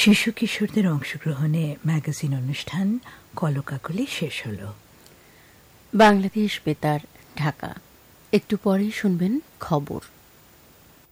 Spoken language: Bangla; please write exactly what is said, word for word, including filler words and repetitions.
শিশু কিশোরদের অংশগ্রহণে ম্যাগাজিন অনুষ্ঠান কলকাকলি শেষ হল। বাংলাদেশ বেতার, ঢাকা। একটু পরেই শুনবেন খবর।